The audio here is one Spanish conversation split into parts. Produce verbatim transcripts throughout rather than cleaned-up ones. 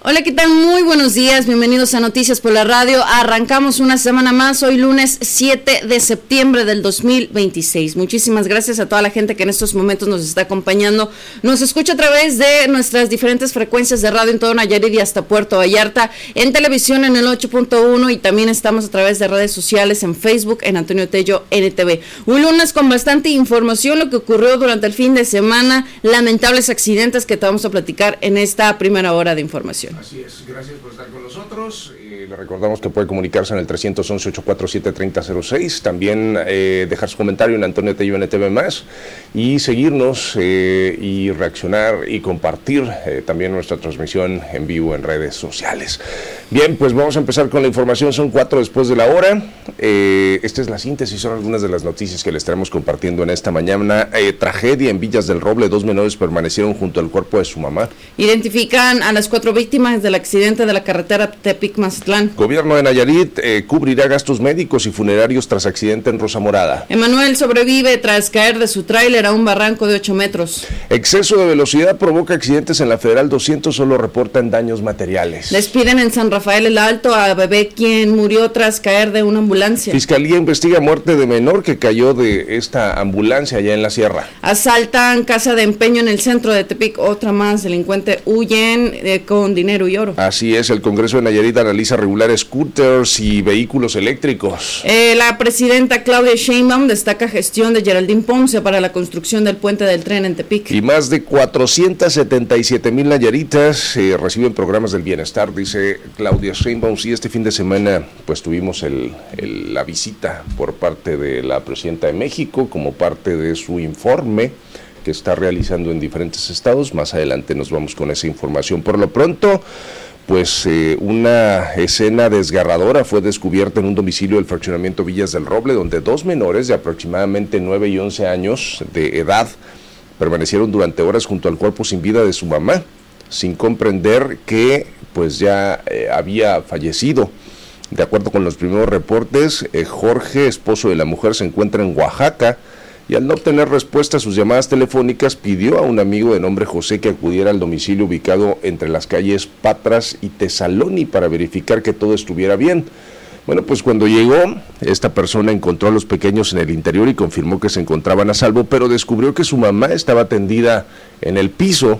Hola, ¿qué tal? Muy buenos días, bienvenidos a Noticias por la Radio. Arrancamos una semana más, hoy lunes siete de septiembre del dos mil veintiséis. Muchísimas gracias a toda la gente que en estos momentos nos está acompañando. Nos escucha a través de nuestras diferentes frecuencias de radio en todo Nayarit y hasta Puerto Vallarta, en televisión en el ocho punto uno y también estamos a través de redes sociales en Facebook, en Antonio Tello N T V. Un lunes con bastante información, lo que ocurrió durante el fin de semana, lamentables accidentes que te vamos a platicar en esta primera hora de información. Así es, gracias por estar con nosotros. Eh, le recordamos que puede comunicarse en el tres once, ocho cuatro siete, tres cero cero seis. También eh, dejar su comentario en Antonio Tello N T V más y seguirnos eh, y reaccionar y compartir eh, también nuestra transmisión en vivo en redes sociales. Bien, pues vamos a empezar con la información. Son cuatro después de la hora. Eh, esta es la síntesis, son algunas de las noticias que le estaremos compartiendo en esta mañana. Eh, tragedia en Villas del Roble, dos menores permanecieron junto al cuerpo de su mamá. Identifican a las cuatro víctimas del accidente de la carretera Tepic-Mazatlán. Gobierno de Nayarit eh, cubrirá gastos médicos y funerarios tras accidente en Rosa Morada. Emanuel sobrevive tras caer de su tráiler a un barranco de ocho metros. Exceso de velocidad provoca accidentes en la Federal doscientos, solo reportan daños materiales. Despiden en San Rafael el Alto a bebé quien murió tras caer de una ambulancia. Fiscalía investiga muerte de menor que cayó de esta ambulancia allá en la sierra. Asaltan casa de empeño en el centro de Tepic, otra más, delincuente huyen eh, con dinero y oro. Así es, el Congreso de Nayarit analiza regular scooters y vehículos eléctricos. Eh, la presidenta Claudia Sheinbaum destaca gestión de Geraldine Ponce para la construcción del puente del tren en Tepic. Y más de cuatrocientos setenta y siete mil nayaritas eh, reciben programas del bienestar, dice Claudia Sheinbaum. Sí, este fin de semana pues tuvimos el, el, la visita por parte de la presidenta de México como parte de su informe que está realizando en diferentes estados. Más adelante nos vamos con esa información. Por lo pronto, pues eh, una escena desgarradora fue descubierta en un domicilio del fraccionamiento Villas del Roble, donde dos menores de aproximadamente nueve y once años de edad permanecieron durante horas junto al cuerpo sin vida de su mamá, sin comprender que pues ya eh, había fallecido. De acuerdo con los primeros reportes, eh, Jorge, esposo de la mujer, se encuentra en Oaxaca, y al no obtener respuesta a sus llamadas telefónicas, pidió a un amigo de nombre José que acudiera al domicilio ubicado entre las calles Patras y Tesaloni para verificar que todo estuviera bien. Bueno, pues cuando llegó, esta persona encontró a los pequeños en el interior y confirmó que se encontraban a salvo, pero descubrió que su mamá estaba tendida en el piso,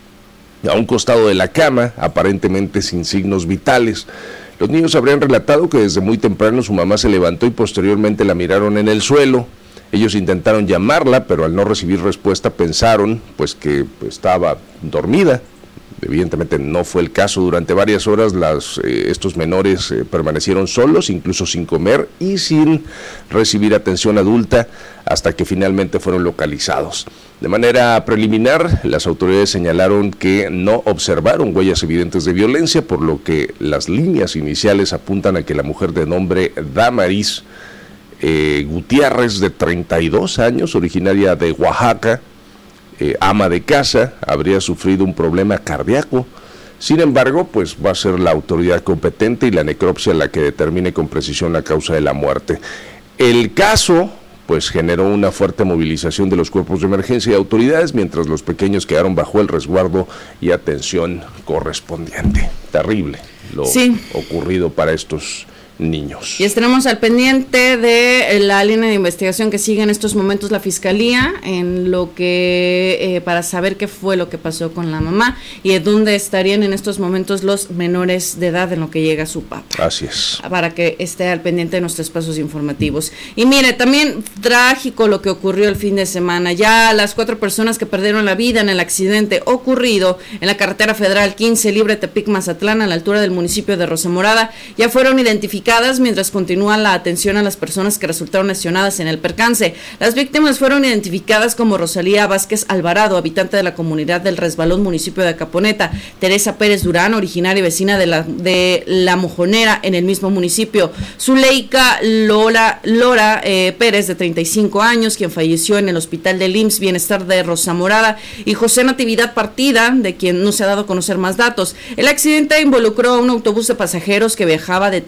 a un costado de la cama, aparentemente sin signos vitales. Los niños habrían relatado que desde muy temprano su mamá se levantó y posteriormente la miraron en el suelo. Ellos intentaron llamarla, pero al no recibir respuesta pensaron pues que estaba dormida. Evidentemente no fue el caso. Durante varias horas las, eh, estos menores eh, permanecieron solos, incluso sin comer y sin recibir atención adulta, hasta que finalmente fueron localizados. De manera preliminar, las autoridades señalaron que no observaron huellas evidentes de violencia, por lo que las líneas iniciales apuntan a que la mujer de nombre Damaris Eh, Gutiérrez, de treinta y dos años, originaria de Oaxaca, eh, ama de casa, habría sufrido un problema cardíaco. Sin embargo, pues va a ser la autoridad competente y la necropsia la que determine con precisión la causa de la muerte. El caso pues generó una fuerte movilización de los cuerpos de emergencia y autoridades, mientras los pequeños quedaron bajo el resguardo y atención correspondiente. Terrible lo sí. ocurrido para estos niños. Y estaremos al pendiente de la línea de investigación que sigue en estos momentos la Fiscalía, en lo que eh, para saber qué fue lo que pasó con la mamá y de dónde estarían en estos momentos los menores de edad en lo que llega su papá. Así es. Para que esté al pendiente de nuestros espacios informativos. Y mire, también trágico lo que ocurrió el fin de semana. Ya las cuatro personas que perdieron la vida en el accidente ocurrido en la carretera federal quince libre Tepic-Mazatlán, a la altura del municipio de Rosa Morada, ya fueron identificadas mientras continúa la atención a las personas que resultaron lesionadas en el percance. Las víctimas fueron identificadas como Rosalía Vázquez Alvarado, habitante de la comunidad del Resbalón, municipio de Acaponeta; Teresa Pérez Durán, originaria y vecina de la, de la Mojonera, en el mismo municipio; Zuleika Lola, Lora eh, Pérez, de treinta y cinco años, quien falleció en el hospital del I M S S Bienestar de Rosa Morada; y José Natividad Partida, de quien no se ha dado a conocer más datos. El accidente involucró a un autobús de pasajeros que viajaba de Tepic hacia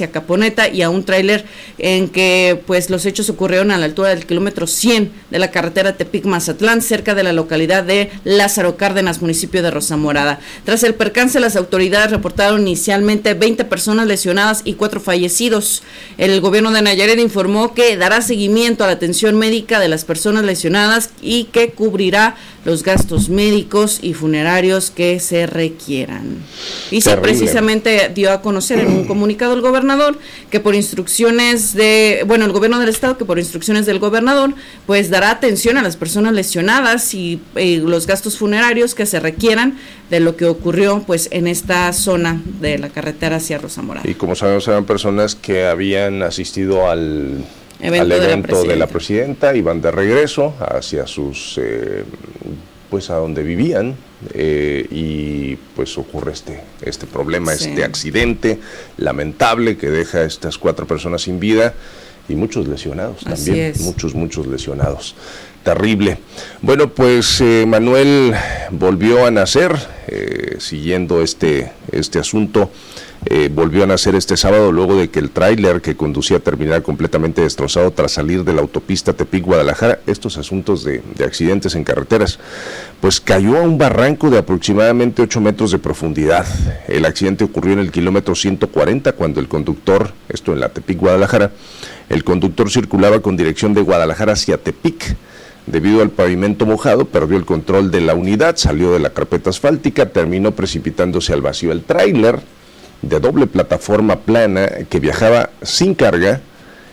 hacia Caponeta y a un tráiler en que pues los hechos ocurrieron a la altura del kilómetro cien de la carretera Tepic-Mazatlán, cerca de la localidad de Lázaro Cárdenas, municipio de Rosamorada. Tras el percance, las autoridades reportaron inicialmente veinte personas lesionadas y cuatro fallecidos. El gobierno de Nayarit informó que dará seguimiento a la atención médica de las personas lesionadas y que cubrirá los gastos médicos y funerarios que se requieran. Y sí, precisamente dio a conocer en un comunicado el gobernador que por instrucciones de, bueno, el gobierno del estado que por instrucciones del gobernador, pues dará atención a las personas lesionadas y, y los gastos funerarios que se requieran de lo que ocurrió pues en esta zona de la carretera hacia Rosamorada. Y como sabemos, eran personas que habían asistido al evento, al evento de, la de la presidenta, iban de regreso hacia sus, eh, pues a donde vivían, eh, y pues ocurre este, este problema, sí. este accidente lamentable que deja a estas cuatro personas sin vida y muchos lesionados también, muchos, muchos lesionados. Terrible. Bueno, pues eh, Manuel volvió a nacer, eh, siguiendo este, este asunto, eh, volvió a nacer este sábado luego de que el tráiler que conducía terminara completamente destrozado tras salir de la autopista Tepic-Guadalajara. Estos asuntos de, de accidentes en carreteras, pues cayó a un barranco de aproximadamente ocho metros de profundidad. El accidente ocurrió en el kilómetro ciento cuarenta cuando el conductor, esto en la Tepic-Guadalajara, el conductor circulaba con dirección de Guadalajara hacia Tepic. Debido al pavimento mojado, perdió el control de la unidad, salió de la carpeta asfáltica, terminó precipitándose al vacío. El tráiler de doble plataforma plana que viajaba sin carga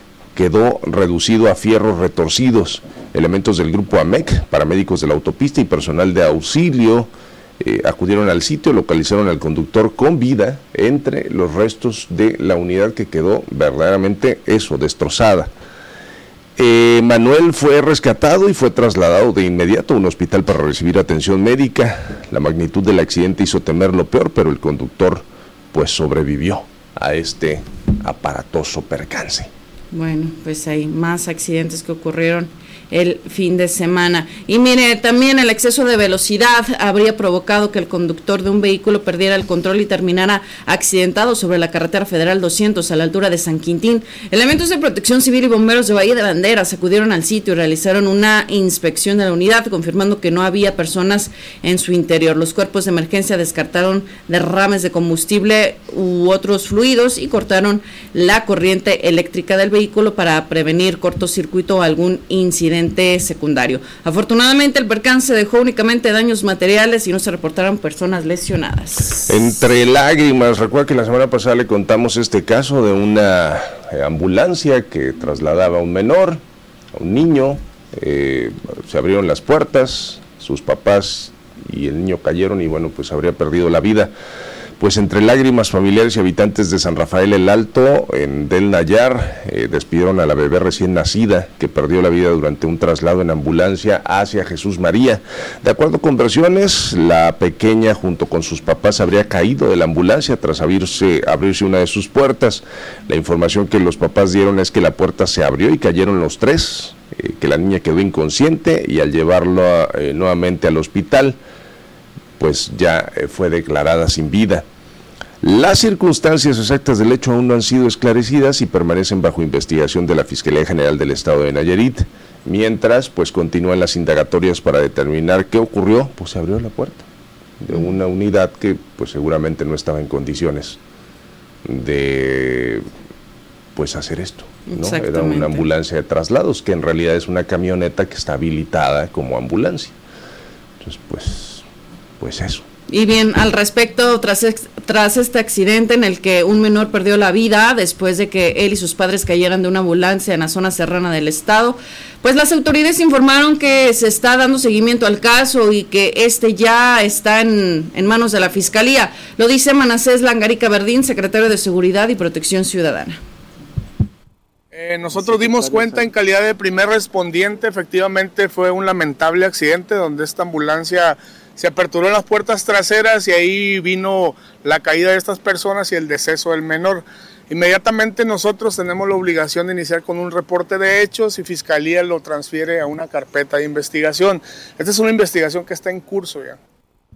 quedó reducido a fierros retorcidos. Elementos del grupo A M E C, paramédicos de la autopista y personal de auxilio eh, acudieron al sitio, localizaron al conductor con vida entre los restos de la unidad que quedó verdaderamente eso, destrozada. Eh, Manuel fue rescatado y fue trasladado de inmediato a un hospital para recibir atención médica. La magnitud del accidente hizo temer lo peor, pero el conductor pues sobrevivió a este aparatoso percance. Bueno, pues hay más accidentes que ocurrieron el fin de semana. Y mire, también el exceso de velocidad habría provocado que el conductor de un vehículo perdiera el control y terminara accidentado sobre la carretera federal doscientos a la altura de San Quintín. Elementos de protección civil y bomberos de Bahía de Banderas acudieron al sitio y realizaron una inspección de la unidad, confirmando que no había personas en su interior. Los cuerpos de emergencia descartaron derrames de combustible u otros fluidos y cortaron la corriente eléctrica del vehículo para prevenir cortocircuito o algún incidente secundario. Afortunadamente el percance dejó únicamente daños materiales y no se reportaron personas lesionadas. Entre lágrimas, recuerda que la semana pasada le contamos este caso de una eh, ambulancia que trasladaba a un menor, a un niño, eh, se abrieron las puertas, sus papás y el niño cayeron y bueno, pues habría perdido la vida. Pues entre lágrimas, familiares y habitantes de San Rafael el Alto, en Del Nayar, eh, despidieron a la bebé recién nacida que perdió la vida durante un traslado en ambulancia hacia Jesús María. De acuerdo con versiones, la pequeña junto con sus papás habría caído de la ambulancia tras abrirse, abrirse una de sus puertas. La información que los papás dieron es que la puerta se abrió y cayeron los tres, eh, que la niña quedó inconsciente y al llevarlo eh, nuevamente al hospital, pues ya eh, fue declarada sin vida. Las circunstancias exactas del hecho aún no han sido esclarecidas y permanecen bajo investigación de la Fiscalía General del Estado de Nayarit. Mientras, pues continúan las indagatorias para determinar qué ocurrió. Pues se abrió la puerta de una unidad que pues seguramente no estaba en condiciones de pues hacer esto, ¿no? Era una ambulancia de traslados, que en realidad es una camioneta que está habilitada como ambulancia. Entonces, pues Pues eso. Y bien, al respecto, tras, tras este accidente en el que un menor perdió la vida después de que él y sus padres cayeran de una ambulancia en la zona serrana del estado, pues las autoridades informaron que se está dando seguimiento al caso y que este ya está en, en manos de la Fiscalía. Lo dice Manasés Langarica Verdín, secretario de Seguridad y Protección Ciudadana. Eh, nosotros dimos cuenta en calidad de primer respondiente, efectivamente fue un lamentable accidente donde esta ambulancia se aperturó las puertas traseras y ahí vino la caída de estas personas y el deceso del menor. Inmediatamente nosotros tenemos la obligación de iniciar con un reporte de hechos y Fiscalía lo transfiere a una carpeta de investigación. Esta es una investigación que está en curso ya.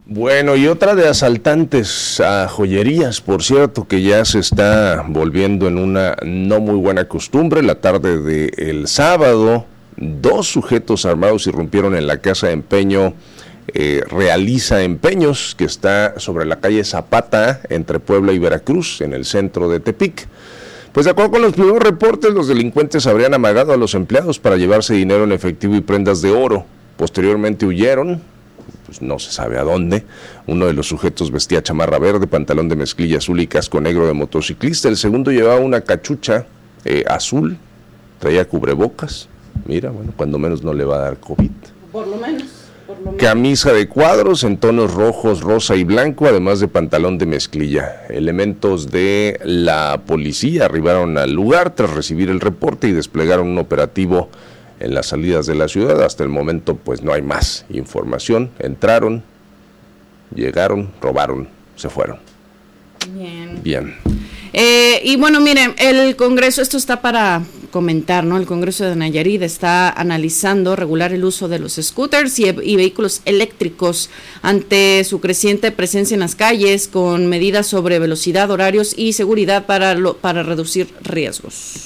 Bueno, y otra de asaltantes a joyerías, por cierto, que ya se está volviendo en una no muy buena costumbre. La tarde del sábado, dos sujetos armados irrumpieron en la casa de empeño eh, Realiza Empeños, que está sobre la calle Zapata, entre Puebla y Veracruz, en el centro de Tepic. Pues de acuerdo con los primeros reportes, los delincuentes habrían amagado a los empleados para llevarse dinero en efectivo y prendas de oro. Posteriormente huyeron. Pues no se sabe a dónde. Uno de los sujetos vestía chamarra verde, pantalón de mezclilla azul y casco negro de motociclista. El segundo llevaba una cachucha eh, azul, traía cubrebocas. Mira, bueno, cuando menos no le va a dar COVID. Por lo menos. Por lo menos. Camisa de cuadros en tonos rojos, rosa y blanco, además de pantalón de mezclilla. Elementos de la policía arribaron al lugar tras recibir el reporte y desplegaron un operativo en las salidas de la ciudad. Hasta el momento pues no hay más información. Entraron, llegaron, robaron, se fueron. Bien. Bien. Eh, y bueno, miren, el Congreso, esto está para comentar, ¿no? El Congreso de Nayarit está analizando regular el uso de los scooters y, y vehículos eléctricos ante su creciente presencia en las calles, con medidas sobre velocidad, horarios y seguridad para, lo, para reducir riesgos.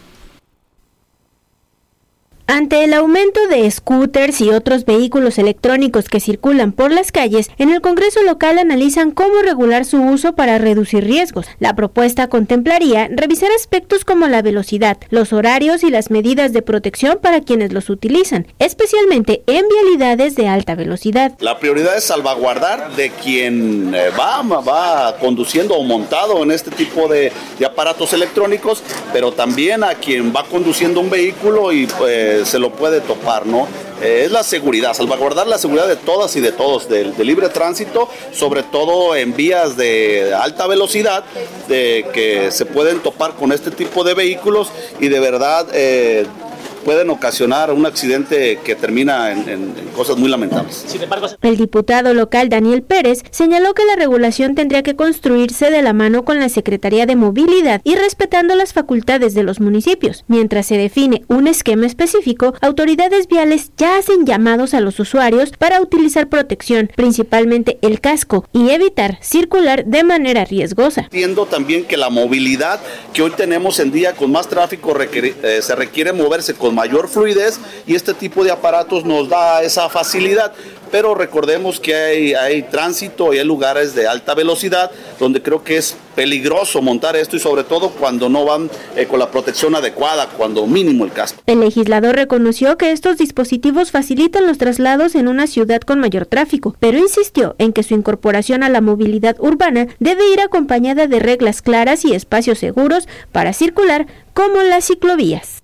Ante el aumento de scooters y otros vehículos electrónicos que circulan por las calles, en el Congreso local analizan cómo regular su uso para reducir riesgos. La propuesta contemplaría revisar aspectos como la velocidad, los horarios y las medidas de protección para quienes los utilizan, especialmente en vialidades de alta velocidad. La prioridad es salvaguardar de quien va, va conduciendo o montado en este tipo de, de aparatos electrónicos, pero también a quien va conduciendo un vehículo y pues se lo puede topar, ¿no? Eh, es la seguridad, salvaguardar la seguridad de todas y de todos, de, de libre tránsito, sobre todo en vías de alta velocidad, de que se pueden topar con este tipo de vehículos y de verdad eh, pueden ocasionar un accidente que termina en, en, en cosas muy lamentables. Sin embargo, el diputado local Daniel Pérez señaló que la regulación tendría que construirse de la mano con la Secretaría de Movilidad y respetando las facultades de los municipios. Mientras se define un esquema específico, autoridades viales ya hacen llamados a los usuarios para utilizar protección, principalmente el casco, y evitar circular de manera riesgosa. Entiendo también que la movilidad que hoy tenemos en día con más tráfico requiere, eh, se requiere moverse con mayor fluidez y este tipo de aparatos nos da esa facilidad, pero recordemos que hay, hay tránsito y hay lugares de alta velocidad donde creo que es peligroso montar esto y sobre todo cuando no van eh, con la protección adecuada, cuando mínimo el casco. El legislador reconoció que estos dispositivos facilitan los traslados en una ciudad con mayor tráfico, pero insistió en que su incorporación a la movilidad urbana debe ir acompañada de reglas claras y espacios seguros para circular, como las ciclovías.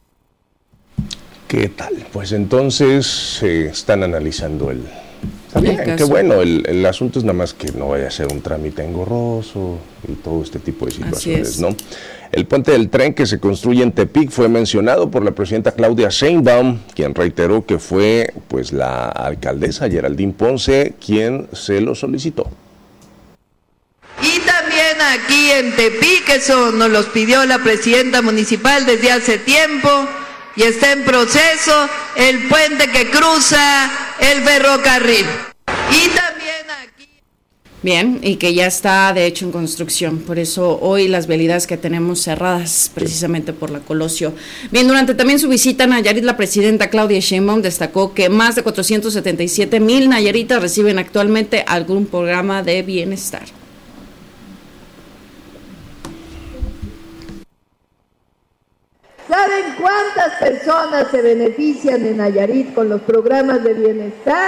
¿Qué tal? Pues entonces se eh, están analizando el... Está bien, el qué bueno, el, el asunto es nada más que no vaya a ser un trámite engorroso y todo este tipo de situaciones, ¿no? El puente del tren que se construye en Tepic fue mencionado por la presidenta Claudia Sheinbaum, quien reiteró que fue pues la alcaldesa Geraldine Ponce quien se lo solicitó. Y también aquí en Tepic, eso nos los pidió la presidenta municipal desde hace tiempo, y está en proceso el puente que cruza el ferrocarril. Y también aquí... Bien, y que ya está de hecho en construcción, por eso hoy las vialidades que tenemos cerradas precisamente por la Colosio. Bien, durante también su visita a Nayarit, la presidenta Claudia Sheinbaum destacó que más de cuatrocientos setenta y siete mil nayaritas reciben actualmente algún programa de bienestar. ¿Saben cuántas personas se benefician en Nayarit con los programas de bienestar?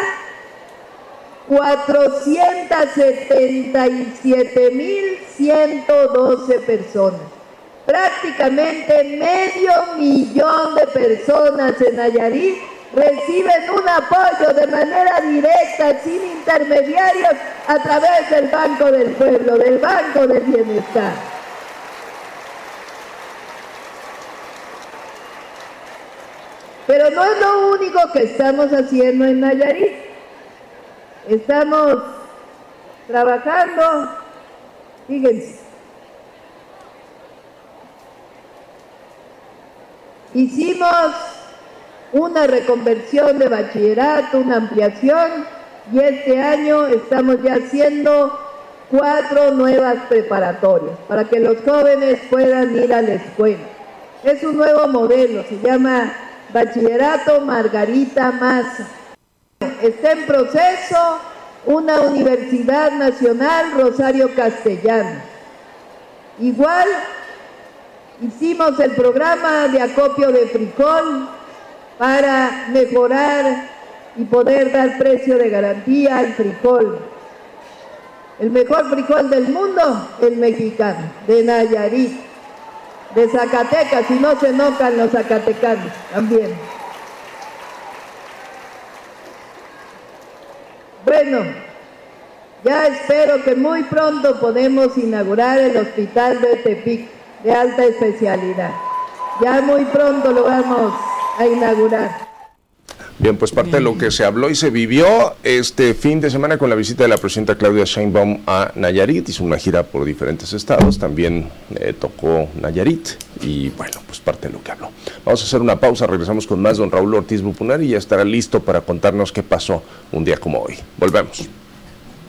cuatrocientas setenta y siete mil ciento doce personas. Prácticamente medio millón de personas en Nayarit reciben un apoyo de manera directa, sin intermediarios, a través del Banco del Pueblo, del Banco del Bienestar. Pero no es lo único que estamos haciendo en Nayarit. Estamos trabajando, fíjense, hicimos una reconversión de bachillerato, una ampliación y este año estamos ya haciendo cuatro nuevas preparatorias para que los jóvenes puedan ir a la escuela. Es un nuevo modelo, se llama Bachillerato Margarita Massa. Está en proceso una Universidad Nacional Rosario Castellanos. Igual hicimos el programa de acopio de frijol para mejorar y poder dar precio de garantía al frijol. El mejor frijol del mundo, el mexicano, de Nayarit, de Zacatecas, y no se enojan los zacatecanos también. Bueno, ya espero que muy pronto podamos inaugurar el hospital de Tepic de alta especialidad. Ya muy pronto lo vamos a inaugurar. Bien, pues parte de lo que se habló y se vivió este fin de semana con la visita de la presidenta Claudia Sheinbaum a Nayarit. Hizo una gira por diferentes estados, también eh, tocó Nayarit y bueno, pues parte de lo que habló. Vamos a hacer una pausa, regresamos con más. Don Raúl Ortiz Bupunari ya estará listo para contarnos qué pasó un día como hoy. Volvemos.